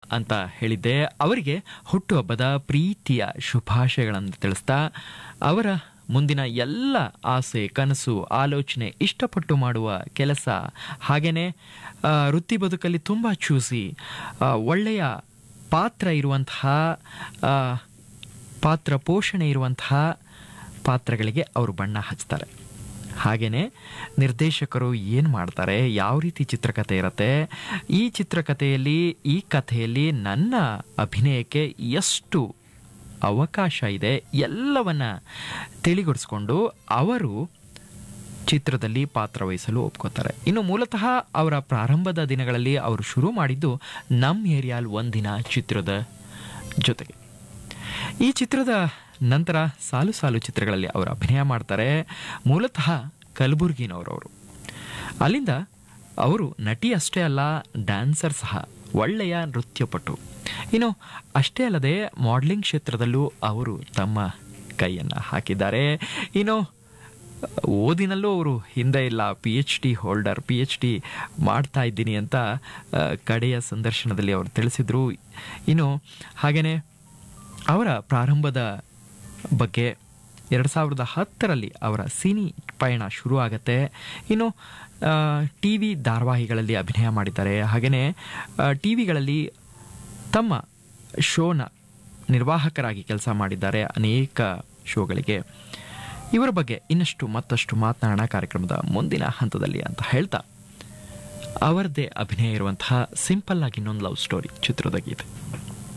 ಅಂತ ಹೇಳಿದ್ದೆ. ಅವರಿಗೆ ಹುಟ್ಟುಹಬ್ಬದ ಪ್ರೀತಿಯ ಶುಭಾಶಯಗಳನ್ನು ತಿಳಿಸ್ತಾ ಅವರ ಮುಂದಿನ ಎಲ್ಲ ಆಸೆ, ಕನಸು, ಆಲೋಚನೆ, ಇಷ್ಟಪಟ್ಟು ಮಾಡುವ ಕೆಲಸ, ಹಾಗೆಯೇ ವೃತ್ತಿ ಬದುಕಲ್ಲಿ ತುಂಬ ಚೂಸಿ ಒಳ್ಳೆಯ ಪಾತ್ರ ಇರುವಂತಹ, ಪಾತ್ರ ಪೋಷಣೆ ಇರುವಂತಹ ಪಾತ್ರಗಳಿಗೆ ಅವರು ಬಣ್ಣ ಹಚ್ತಾರೆ. ಹಾಗೆಯೇ ನಿರ್ದೇಶಕರು ಏನು ಮಾಡ್ತಾರೆ, ಯಾವ ರೀತಿ ಚಿತ್ರಕಥೆ ಇರುತ್ತೆ, ಈ ಚಿತ್ರಕಥೆಯಲ್ಲಿ, ಈ ಕಥೆಯಲ್ಲಿ ನನ್ನ ಅಭಿನಯಕ್ಕೆ ಎಷ್ಟು ಅವಕಾಶ ಇದೆ ಎಲ್ಲವನ್ನ ತಿಳಿಗೊಡಿಸ್ಕೊಂಡು ಅವರು ಚಿತ್ರದಲ್ಲಿ ಪಾತ್ರವಹಿಸಲು ಒಪ್ಕೋತಾರೆ. ಇನ್ನು ಮೂಲತಃ ಅವರ ಪ್ರಾರಂಭದ ದಿನಗಳಲ್ಲಿ ಅವರು ಶುರು ಮಾಡಿದ್ದು ನಮ್ ಏರಿಯಾಲ್ ಒಂದಿನ ಚಿತ್ರದ ಜೊತೆಗೆ. ಈ ಚಿತ್ರದ ನಂತರ ಸಾಲು ಸಾಲು ಚಿತ್ರಗಳಲ್ಲಿ ಅವರು ಅಭಿನಯ ಮಾಡ್ತಾರೆ. ಮೂಲತಃ ಕಲಬುರ್ಗಿನವರವರು. ಅಲ್ಲಿಂದ ಅವರು ನಟಿ ಅಷ್ಟೇ ಅಲ್ಲ, ಡ್ಯಾನ್ಸರ್ ಸಹ, ಒಳ್ಳೆಯ ನೃತ್ಯಪಟು. ಇನ್ನು ಅಷ್ಟೇ ಅಲ್ಲದೆ ಮಾಡಲಿಂಗ್ ಕ್ಷೇತ್ರದಲ್ಲೂ ಅವರು ತಮ್ಮ ಕೈಯನ್ನು ಹಾಕಿದ್ದಾರೆ. ಇನ್ನು ಓದಿನಲ್ಲೂ ಅವರು ಹಿಂದೆ ಇಲ್ಲ, PhD ಹೋಲ್ಡರ್, PhD ಮಾಡ್ತಾ ಇದ್ದೀನಿ ಅಂತ ಕಡೆಯ ಸಂದರ್ಶನದಲ್ಲಿ ಅವರು ತಿಳಿಸಿದರು. ಇನ್ನು ಹಾಗೆಯೇ ಅವರ ಪ್ರಾರಂಭದ ಬಗ್ಗೆ 2010ರಲ್ಲಿ ಅವರ ಸಿನಿ ಪಯಣ ಶುರು ಆಗುತ್ತೆ. ಇನ್ನು ಟಿ ವಿ ಧಾರಾವಾಹಿಗಳಲ್ಲಿ ಅಭಿನಯ ಮಾಡಿದ್ದಾರೆ. ಹಾಗೆಯೇ ಟಿ ವಿಗಳಲ್ಲಿ ತಮ್ಮ ಶೋನ ನಿರ್ವಾಹಕರಾಗಿ ಕೆಲಸ ಮಾಡಿದ್ದಾರೆ ಅನೇಕ ಶೋಗಳಿಗೆ. ಇವರ ಬಗ್ಗೆ ಇನ್ನಷ್ಟು ಮತ್ತಷ್ಟು ಮಾತನಾಡೋಣ ಕಾರ್ಯಕ್ರಮದ ಮುಂದಿನ ಹಂತದಲ್ಲಿ ಅಂತ ಹೇಳ್ತಾ, ಅವರದ್ದೇ ಅಭಿನಯ ಇರುವಂತಹ ಸಿಂಪಲ್ ಆಗಿ ಇನ್ನೊಂದು ಲವ್ ಸ್ಟೋರಿ ಚಿತ್ರದ ಗೀತೆ.